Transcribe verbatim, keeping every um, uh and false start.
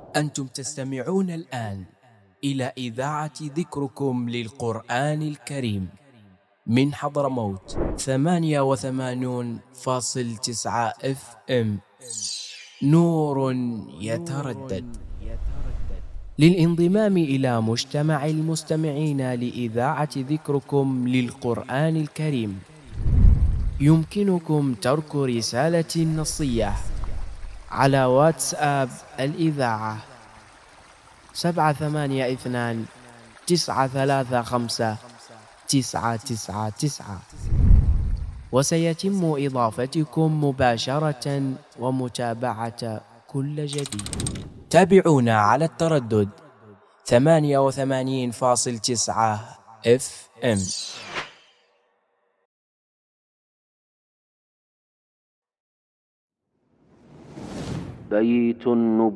أنتم تستمعون الآن إلى إذاعة ذكركم للقرآن الكريم من حضرموت ثمانية وثمانون فاصل تسعة اف ام. نور يتردد. للانضمام إلى مجتمع المستمعين لإذاعة ذكركم للقرآن الكريم يمكنكم ترك رسالة نصية على واتساب الإذاعة سبعة ثمانية اثنان تسعة ثلاثة خمسة تسعة تسعة تسعة، وسيتم إضافتكم مباشرة ومتابعة كل جديد. تابعونا على التردد ثمانية وثمانين فاصل تسعة اف ام. بيت النبوة.